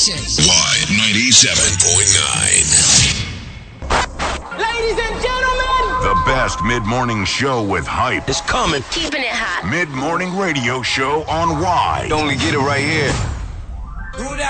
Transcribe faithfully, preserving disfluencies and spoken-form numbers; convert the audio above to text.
station. Y ninety-seven point nine. Ladies and gentlemen, the best mid-morning show with hype is coming. Keeping it hot. Mid-morning radio show on Y. You only get it right here. Who that?